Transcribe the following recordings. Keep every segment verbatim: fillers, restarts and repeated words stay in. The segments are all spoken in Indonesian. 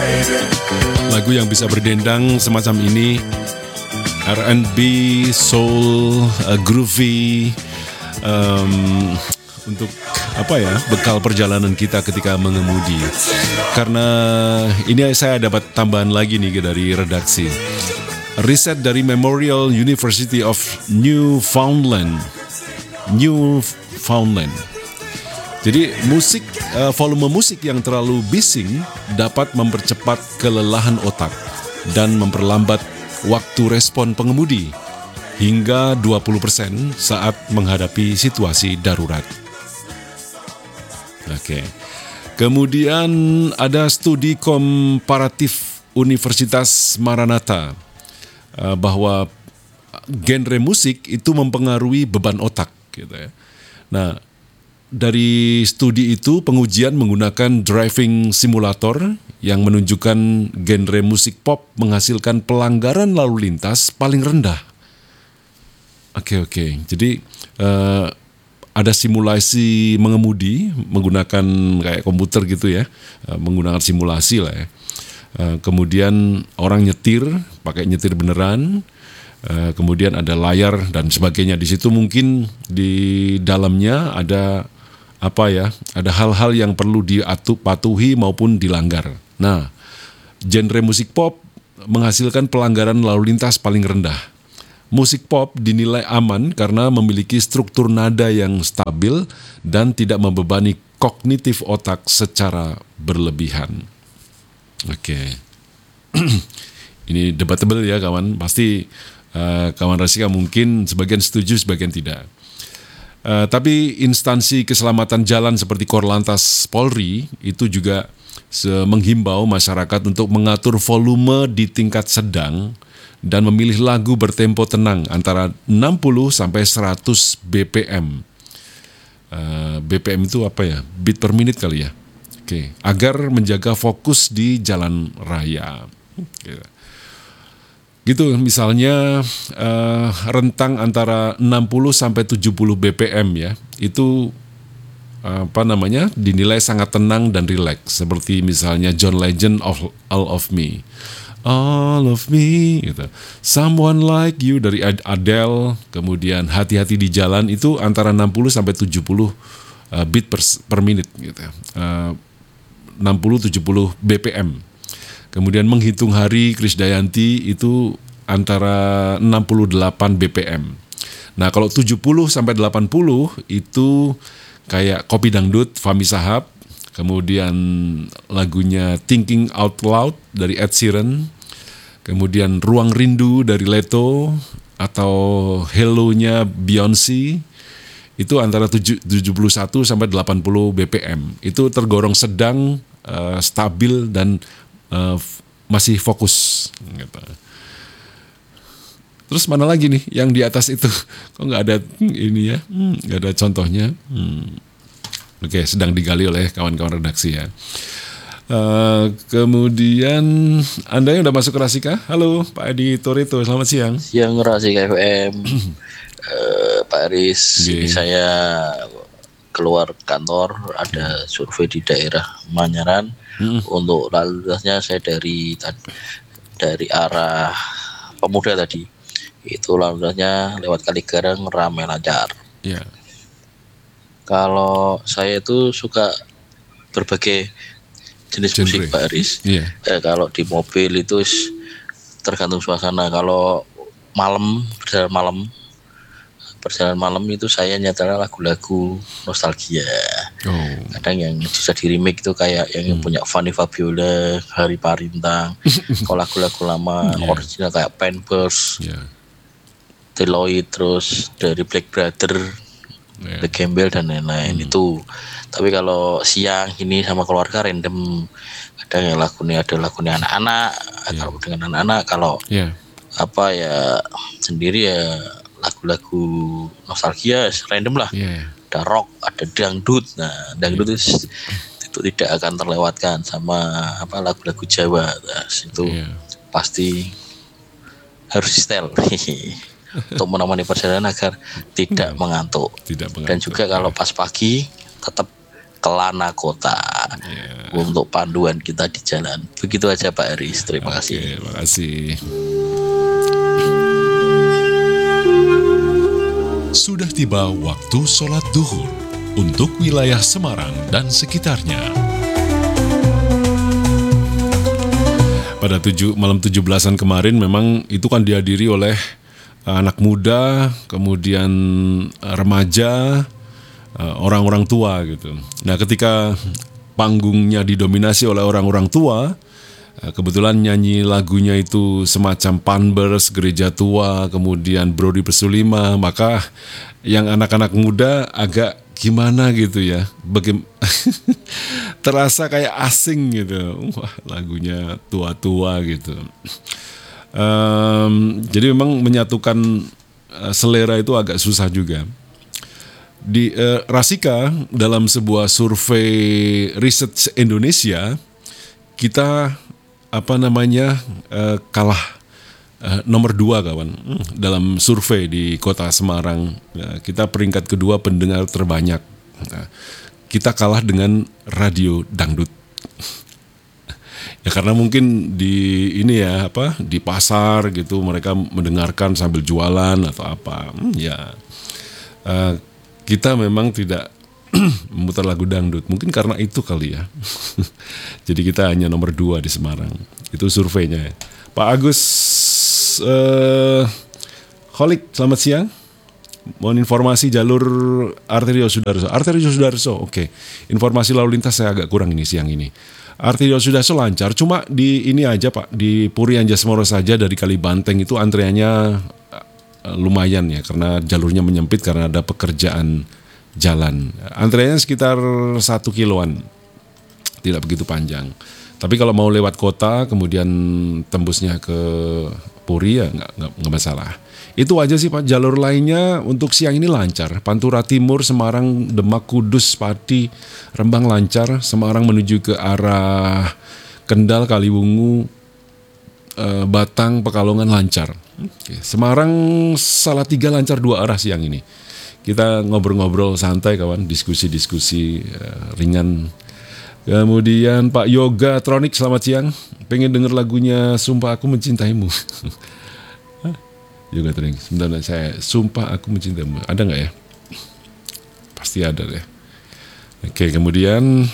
Lagu yang bisa berdendang semacam ini, R and B, soul, uh, groovy, um, untuk apa ya, bekal perjalanan kita ketika mengemudi. Karena ini saya dapat tambahan lagi nih dari redaksi. Riset dari Memorial University of Newfoundland. Newfoundland. Jadi musik, uh, volume musik yang terlalu bising dapat mempercepat kelelahan otak dan memperlambat waktu respon pengemudi hingga dua puluh persen saat menghadapi situasi darurat. Oke. Kemudian ada studi komparatif Universitas Maranatha uh, bahwa genre musik itu mempengaruhi beban otak gitu ya. Nah, dari studi itu pengujian menggunakan driving simulator yang menunjukkan genre musik pop menghasilkan pelanggaran lalu lintas paling rendah. Oke oke, jadi uh, ada simulasi mengemudi menggunakan kayak komputer gitu ya, uh, menggunakan simulasi lah ya. Uh, kemudian orang nyetir, pakai nyetir beneran. Uh, kemudian ada layar dan sebagainya. Di situ mungkin di dalamnya ada apa ya, ada hal-hal yang perlu dipatuhi maupun dilanggar. Nah, genre musik pop menghasilkan pelanggaran lalu lintas paling rendah. Musik pop dinilai aman karena memiliki struktur nada yang stabil dan tidak membebani kognitif otak secara berlebihan. Oke. Ini debatable ya kawan, pasti uh, kawan Rasika mungkin sebagian setuju, sebagian tidak. Uh, tapi instansi keselamatan jalan seperti Korlantas Polri itu juga menghimbau masyarakat untuk mengatur volume di tingkat sedang dan memilih lagu bertempo tenang antara enam puluh sampai seratus B P M. Uh, B P M itu apa ya? Beat per menit kali ya. Oke, okay. Agar menjaga fokus di jalan raya. Okay. Gitu, misalnya uh, rentang antara enam puluh sampai tujuh puluh B P M ya, itu uh, apa namanya, dinilai sangat tenang dan rileks, seperti misalnya John Legend of All of Me, All of Me, gitu. Someone Like You dari Adele, kemudian Hati-hati di Jalan itu antara enam puluh sampai tujuh puluh uh, beat per, per menit, gitu. Uh, enam puluh sampai tujuh puluh B P M. Kemudian Menghitung Hari Krisdayanti itu antara enam puluh delapan B P M. Nah, kalau tujuh puluh sampai delapan puluh itu kayak Kopi Dangdut Fahmi Sahab, kemudian lagunya Thinking Out Loud dari Ed Sheeran, kemudian Ruang Rindu dari Leto atau Hello-nya Beyonce itu antara tujuh puluh satu sampai delapan puluh B P M. Itu tergolong sedang, uh, stabil dan Uh, masih fokus gitu. Terus mana lagi nih yang di atas itu? Kok nggak ada ini ya? Hmm, nggak ada contohnya. Hmm. Oke, sedang digali oleh kawan-kawan redaksi ya. Uh, kemudian Anda yang udah masuk ke Rasika, halo Pak Edi Torito, selamat siang. Siang Rasika F M. uh, Pak Aris, okay. Ini saya keluar kantor, ada survei di daerah Manyaran. Hmm. Untuk lalu lintasnya saya dari dari arah Pemuda tadi, itu lalu lintasnya lewat Kaligarang ramai lancar. Yeah. Kalau saya itu suka berbagai jenis Genre. musik Pak Aris. Yeah. Eh, kalau di mobil itu tergantung suasana. Kalau malam, perjalanan malam, perjalanan malam itu saya nyatakan lagu-lagu nostalgia. Oh. Kadang yang bisa di remake itu kayak yang hmm. punya Fanny Fabiola, Hari Parintang. Kalau lagu-lagu lama yeah. original kayak Paintbirds, yeah. Deloitte, terus dari Black Brother, yeah. The Campbell dan lain-lain hmm. itu. Tapi kalau siang ini sama keluarga random, kadang yang lagunya ada lagunya anak-anak. Yeah. Kalau dengan anak-anak, kalau yeah. apa ya sendiri ya lagu-lagu nostalgia random lah. Yeah. Ada rock, ada dangdut. Nah, dangdut yeah. itu, itu tidak akan terlewatkan sama apa lagu-lagu Jawa. Nah, itu yeah. pasti harus setel untuk menemani perjalanan agar tidak mengantuk. Tidak mengantuk. Dan juga kalau pas pagi tetap Kelana Kota yeah. untuk panduan kita di jalan. Begitu aja Pak Aris, terima Oke, kasih. Terima kasih. Sudah tiba waktu sholat duhur untuk wilayah Semarang dan sekitarnya. Pada tujuh, malam tujuh belasan kemarin memang itu kan dihadiri oleh anak muda, kemudian remaja, orang-orang tua gitu. Nah, ketika panggungnya didominasi oleh orang-orang tua, kebetulan nyanyi lagunya itu semacam Panbers, Gereja Tua, kemudian Brody Pesulima, maka yang anak-anak muda agak gimana gitu ya, Baga- terasa kayak asing gitu. Wah, lagunya tua-tua gitu. Um, jadi memang menyatukan uh, selera itu agak susah juga. Di uh, Rasika dalam sebuah survei Research Indonesia, kita apa namanya uh, kalah uh, nomor dua kawan hmm, dalam survei di Kota Semarang. Uh, kita peringkat kedua pendengar terbanyak. Uh, kita kalah dengan radio dangdut. Ya karena mungkin di ini ya apa di pasar gitu mereka mendengarkan sambil jualan atau apa. Hmm, ya uh, kita memang tidak memutar lagu dangdut, mungkin karena itu kali ya. Jadi kita hanya nomor dua di Semarang. Itu surveinya. Pak Agus uh, Kholik, selamat siang. Mohon informasi jalur Arterio Sudarso. Arterio Sudarso, oke. Okay. Informasi lalu lintas saya agak kurang ini siang ini. Arterio Sudarso lancar, cuma di ini aja Pak, di Puri Anjasmara saja dari Kalibanteng itu antreannya uh, lumayan ya, karena jalurnya menyempit karena ada pekerjaan jalan. Antreannya sekitar satu kiloan, tidak begitu panjang. Tapi kalau mau lewat kota, kemudian tembusnya ke Puri ya nggak, nggak, nggak masalah. Itu aja sih Pak, jalur lainnya untuk siang ini lancar. Pantura Timur, Semarang, Demak, Kudus, Pati, Rembang lancar. Semarang menuju ke arah Kendal, Kaliwungu, eh, Batang, Pekalongan lancar. Oke. Semarang Salatiga lancar dua arah siang ini. Kita ngobrol-ngobrol santai kawan, diskusi-diskusi eh, ringan. Kemudian Pak Yoga Tronik, selamat siang. Pengen denger lagunya Sumpah Aku Mencintaimu. Yoga Tronik, sebentar saya Sumpah Aku Mencintaimu. Ada nggak ya? Pasti ada deh. Oke, kemudian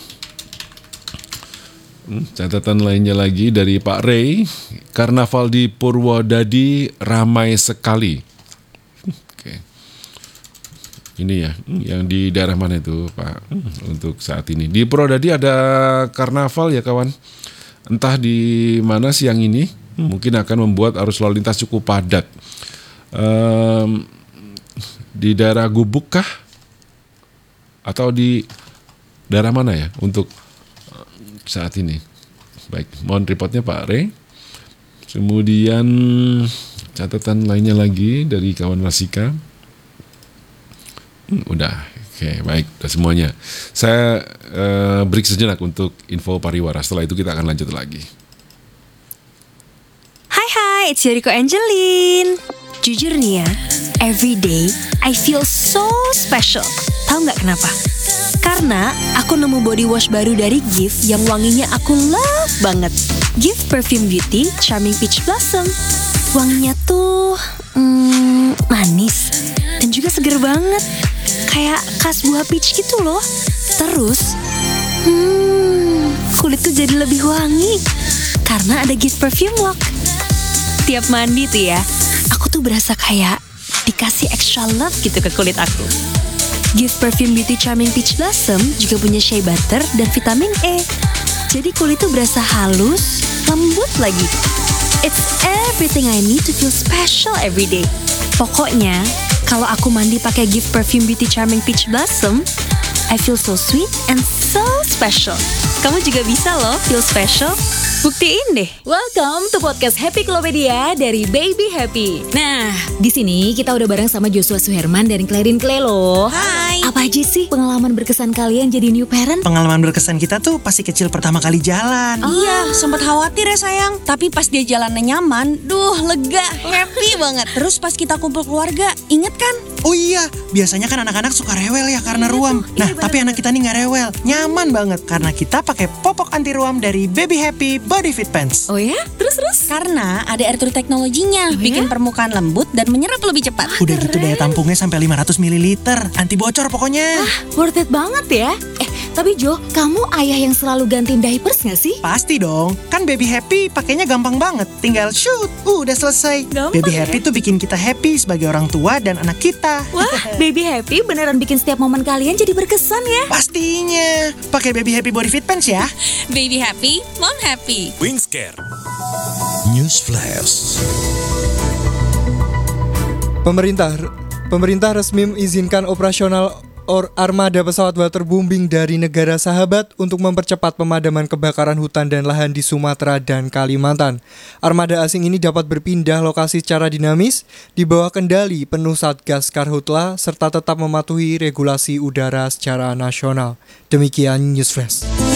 hmm, catatan lainnya lagi dari Pak Ray. Karnaval di Purwodadi ramai sekali. Oke. Ini ya, yang di daerah mana itu Pak? Untuk saat ini di Purwodadi ada karnaval ya kawan. Entah di mana siang ini, mungkin akan membuat arus lalu lintas cukup padat. Um, di daerah Gubuk kah? Atau di daerah mana ya untuk saat ini? Baik, mohon reportnya Pak Re. Kemudian catatan lainnya lagi dari kawan Rasika. Hmm, udah, oke baik, udah semuanya. Saya uh, break sejenak untuk info pariwara. Setelah itu kita akan lanjut lagi. Hai hai, it's Yoriko Angelin. Jujur nih ya, every day I feel so special. Tahu nggak kenapa? Karena aku nemu body wash baru dari Gift yang wanginya aku love banget. Gift Perfume Beauty Charming Peach Blossom. Wanginya tuh hmm, manis dan juga seger banget. Kayak khas buah peach gitu loh. Terus, hmm, kulit tuh jadi lebih wangi karena ada Gift Perfume Lock. Tiap mandi tuh ya, aku tuh berasa kayak dikasih extra love gitu ke kulit aku. Gift Perfume Beauty Charming Peach Blossom juga punya shea butter dan vitamin E. Jadi kulit tuh berasa halus, lembut lagi. It's everything I need to feel special every day. Pokoknya, kalau aku mandi pakai Gift Perfume Beauty Charming Peach Blossom, I feel so sweet and so special. Kamu juga bisa loh feel special. Buktiin deh. Welcome to podcast Happy Klopedia dari Baby Happy. Nah, di sini kita udah bareng sama Joshua Suherman dan Clarin Clay loh. Hai. Apa aja sih pengalaman berkesan kalian jadi new parent? Pengalaman berkesan kita tuh pasti kecil pertama kali jalan. Oh. Iya, sempat khawatir ya sayang. Tapi pas dia jalannya nyaman, duh lega, happy banget. Terus pas kita kumpul keluarga, inget kan? Oh iya, biasanya kan anak-anak suka rewel ya karena Iya ruam. tuh, iya Nah, bener, tapi anak kita nih nggak rewel, nyaman banget karena kita pakai popok anti ruam dari Baby Happy Body Fit Pants. Oh ya? Terus-terus? Karena ada air true teknologinya, bikin permukaan lembut dan menyerap lebih cepat. Udah gitu daya tampungnya sampai lima ratus mililiter, anti bocor pokoknya. Worth it banget ya. Eh, tapi Jo, kamu ayah yang selalu gantiin diapers gak sih? Pasti dong, kan Baby Happy pakainya gampang banget, tinggal shoot, uh, udah selesai. Gampang Baby ya? Happy tuh bikin kita happy sebagai orang tua dan anak kita. Wah, Baby Happy beneran bikin setiap momen kalian jadi berkesan ya. Pastinya, pakai Baby Happy Body Fit Pants ya. Baby happy, mom happy. Wingscare. News Flash. Pemerintah pemerintah resmi mengizinkan operasional or armada pesawat waterbombing dari negara sahabat untuk mempercepat pemadaman kebakaran hutan dan lahan di Sumatera dan Kalimantan. Armada asing ini dapat berpindah lokasi secara dinamis di bawah kendali penuh Satgas Karhutla serta tetap mematuhi regulasi udara secara nasional. Demikian News Flash.